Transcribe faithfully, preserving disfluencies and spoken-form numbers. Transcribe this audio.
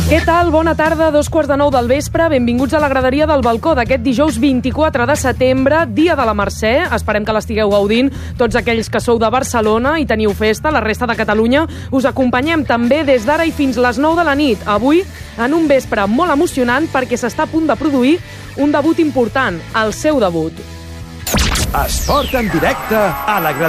Què tal? Bona tarda, dos quarts de nou del vespre. Benvinguts a la graderia del balcó d'aquest dijous vint-i-quatre de setembre, dia de la Mercè. Esperem que l'estigueu gaudint tots aquells que sou de Barcelona i teniu festa. La resta de Catalunya us acompanyem també des d'ara i fins les nou de la nit. Avui, en un vespre molt emocionant perquè s'està a punt de produir un debut important, el seu debut. Esport en directe a la graderia.